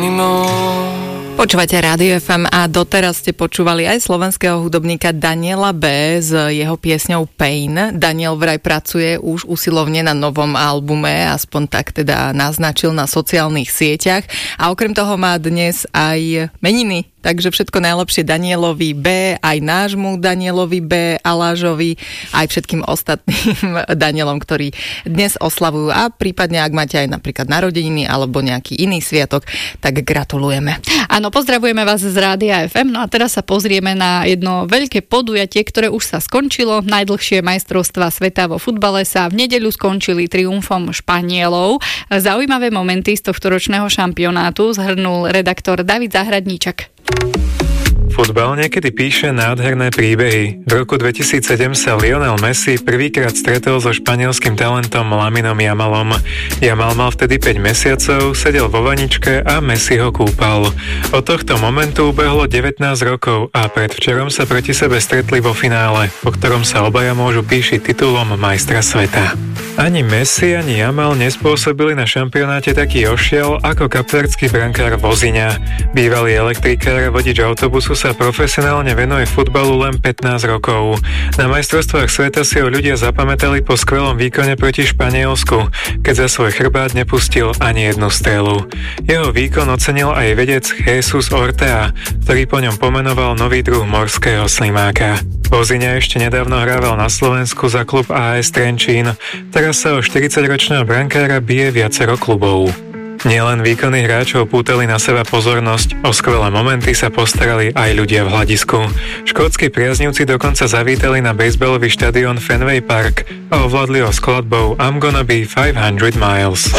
Počúvate Rádio FM a doteraz ste počúvali aj slovenského hudobníka Daniela B. s jeho piesňou Pain. Daniel vraj pracuje už usilovne na novom albume, aspoň tak teda naznačil na sociálnych sieťach. A okrem toho má dnes aj meniny. Takže všetko najlepšie Danielovi B, aj nášmu Danielovi B, Alážovi, aj všetkým ostatným Danielom, ktorí dnes oslavujú. A prípadne, ak máte aj napríklad narodeniny alebo nejaký iný sviatok, tak gratulujeme. Áno, pozdravujeme vás z Rádia FM. No a teraz sa pozrieme na jedno veľké podujatie, ktoré už sa skončilo. Najdlhšie majstrovstvá sveta vo futbale sa v nedeľu skončili triumfom Španielov. Zaujímavé momenty z tohto ročného šampionátu zhrnul redaktor David Zahradníčak. Futbal niekedy píše nádherné príbehy. V roku 2007 sa Lionel Messi prvýkrát stretol so španielským talentom Laminom Yamalom. Yamal mal vtedy 5 mesiacov, sedel vo vaničke a Messi ho kúpal. Od tohto momentu ubehlo 19 rokov a predvčerom sa proti sebe stretli vo finále, po ktorom sa obaja môžu píšiť titulom majstra sveta. Ani Messi, ani Yamal nespôsobili na šampionáte taký ošiel ako kapverský brankár Voziňa. Bývalý elektrikár a vodič autobusu sa profesionálne venuje futbalu len 15 rokov. Na majstrovstvách sveta si ho ľudia zapamätali po skvelom výkone proti Španielsku, keď za svoj chrbát nepustil ani jednu strelu. Jeho výkon ocenil aj vedec Jesus Ortea, ktorý po ňom pomenoval nový druh morského slimáka. Voziňa ešte nedávno hrával na Slovensku za klub AS Trenčín. Teraz sa o 40-ročného brankára bije viacero klubov. Nielen výkony hráčov pútali na seba pozornosť, o skvelé momenty sa postarali aj ľudia v hľadisku. Škótski priaznivci dokonca zavítali na bejsbalový štadión Fenway Park a ovládli ho skladbou I'm Gonna Be 500 Miles.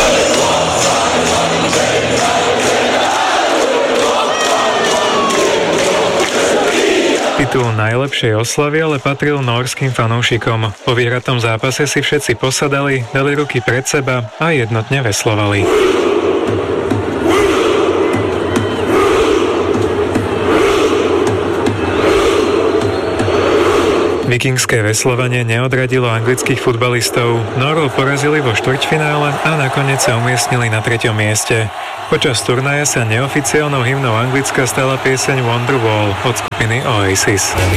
Titul najlepšej oslavy ale patril nórskym fanúšikom. Po vyhratom zápase si všetci posadali, dali ruky pred seba a jednotne veslovali. Vikingské veslovanie neodradilo anglických futbalistov. Nórov porazili vo štvrťfinále a nakoniec sa umiestnili na 3. mieste. Počas turnaja sa neoficiálnou hymnou Anglicka stala pieseň Wonderwall od skupiny Oasis.